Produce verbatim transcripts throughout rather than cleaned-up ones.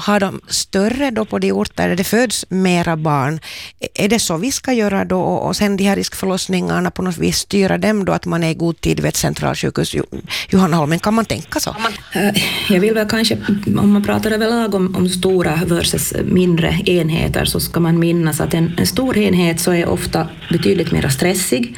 har de större då på de orter där det föds mera barn? Är det så vi ska göra då, och sen de här riskförlossningarna på något vis styra dem då, att man är i god tid vid ett centralsjukhus? Johanna Holmen, kan man tänka så? Jag vill väl kanske, om man pratar överlag om, om stora versus mindre enheter, så ska man minnas att en, en stor enhet så är ofta betydligt mer stressig.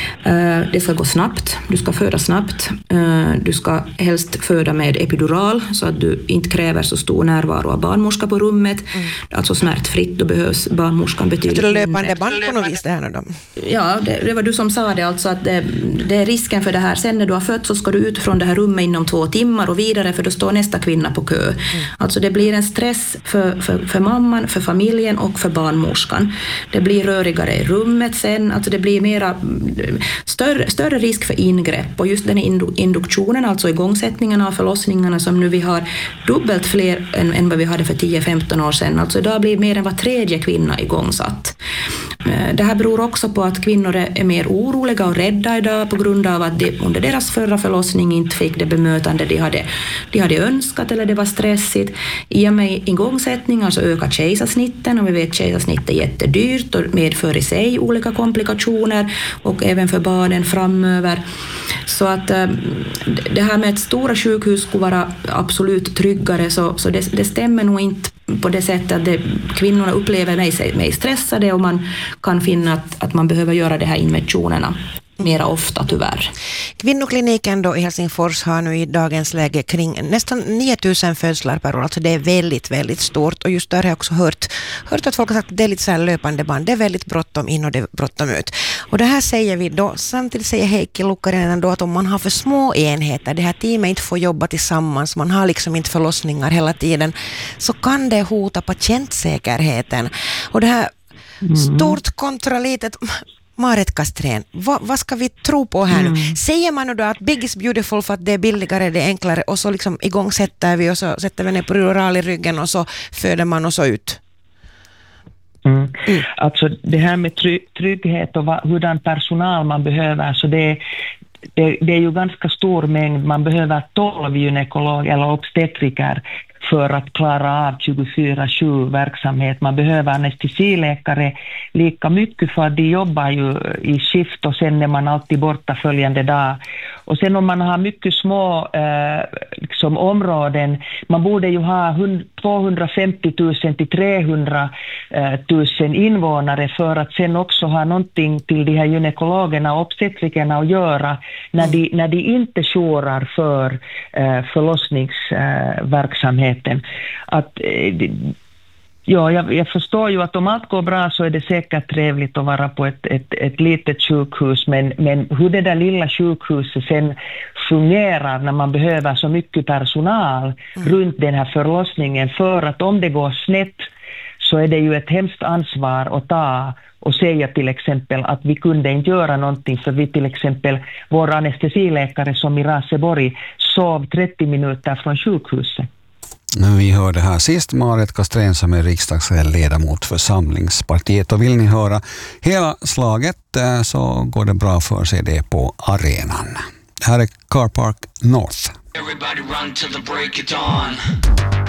Det ska gå snabbt, du ska föda snabbt, du ska helst föda med epidural så att du inte kräver så stor närvaro av barnmorska på rummet. Mm. Alltså smärtfritt, då behövs barnmorskan betydligt mindre. Det löpande band på något vis det här då? Ja, det, det var du som sa det, alltså att det, det är risken för det här. Sen när du har fött så ska du ut från det här rummet inom två timmar och vidare, för då står nästa kvinna på kö. Mm. Alltså det blir en stress för, för, för mamman, för familjen och för barnmorskan. Det blir rörigare i rummet sen, alltså det blir mera större, större risk för ingrepp, och just den induktionen, alltså igångsättningen av förlossningarna som nu vi har dubbelt fler än, än vad vi hade för tio femton år sedan. Alltså idag blir mer än var tredje kvinna igångsatt. Det här beror också på att kvinnor är mer oroliga och rädda idag på grund av att de under deras förra förlossning inte fick det bemötande de hade, de hade önskat, eller det var stressigt. I och med igångsättningar så ökar kejsarsnitten, och vi vet att kejsarsnitt är jättedyrt och medför i sig olika komplikationer och även för barnen framöver. Så att det här med att stora sjukhus skulle vara absolut tryggare, så, så det, det stämmer nog inte på det sättet att det, kvinnorna upplever mig, mig stressade, och man kan finna att, att man behöver göra de här injektionerna mera ofta tyvärr. Kvinnokliniken då i Helsingfors har nu i dagens läge kring nästan nio tusen födslar per år. Alltså det är väldigt, väldigt stort. Och just där har jag också hört, hört att folk har sagt att det är lite så här löpande band. Det är väldigt bråttom in och det är bråttom ut. Och det här säger vi då. Samtidigt säger Heikki Lukkarinen då att om man har för små enheter, det här teamet inte får jobba tillsammans, man har liksom inte förlossningar hela tiden, så kan det hota patientsäkerheten. Och det här mm. stort kontra litet... Marit Castrén, vad, vad ska vi tro på här nu? Mm. Säger man då att big is beautiful för att det är billigare, det är enklare, och så liksom igång sätter vi och så sätter vi ner på rural i ryggen och så föder man och så ut? Mm. Mm. Alltså det här med try- trygghet och vad, hurdan personal man behöver, så det, det, det är ju ganska stor mängd. Man behöver tolv gynekologer eller obstetriker för att klara av tjugofyra sju verksamhet. Man behöver anestesiläkare lika mycket, för att de jobbar ju i skift och sen är man alltid borta följande dag. Och sen om man har mycket små eh, liksom områden, man borde ju ha tvåhundrafemtio tusen till trehundra tusen invånare för att sen också ha någonting till de här gynekologerna och obstetrikerna att göra när de, när de inte jourar för eh, förlossningsverksamheten. Att eh, Ja, jag, jag förstår ju att om allt går bra så är det säkert trevligt att vara på ett, ett, ett litet sjukhus, men, men hur det där lilla sjukhuset sen fungerar när man behöver så mycket personal mm. runt den här förlossningen, för att om det går snett så är det ju ett hemskt ansvar att ta och säga till exempel att vi kunde inte göra någonting, för vi till exempel, vår anestesiläkare som i Raseborg sov trettio minuter från sjukhuset. Vi hörde här sist Marit Castrén som är riksdagsledamot för Samlingspartiet, och vill ni höra hela slaget så går det bra för sig det på arenan. Här är Car Park North. Everybody run till the break of dawn.